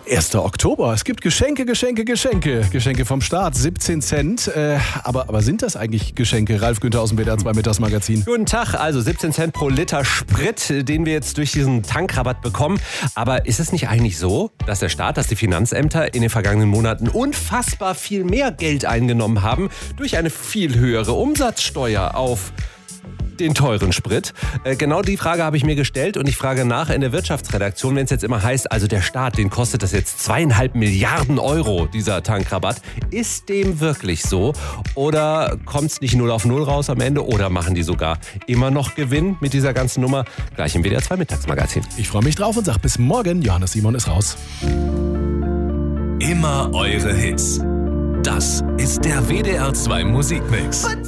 1. Oktober. Es gibt Geschenke. Geschenke vom Staat. 17 Cent. Aber sind das eigentlich Geschenke? Ralf Günther aus dem WDR 2 Mittagsmagazin. Guten Tag. Also 17 Cent pro Liter Sprit, den wir jetzt durch diesen Tankrabatt bekommen. Aber ist es nicht eigentlich so, dass der Staat, dass die Finanzämter in den vergangenen Monaten unfassbar viel mehr Geld eingenommen haben durch eine viel höhere Umsatzsteuer auf den teuren Sprit? Genau die Frage habe ich mir gestellt und ich frage nach in der Wirtschaftsredaktion, wenn es jetzt immer heißt, also der Staat, den kostet das jetzt 2,5 Milliarden Euro, dieser Tankrabatt. Ist dem wirklich so? Oder kommt es nicht 0 auf 0 raus am Ende? Oder machen die sogar immer noch Gewinn mit dieser ganzen Nummer? Gleich im WDR 2 Mittagsmagazin. Ich freue mich drauf und sage bis morgen. Johannes Simon ist raus. Immer eure Hits. Das ist der WDR 2 Musikmix.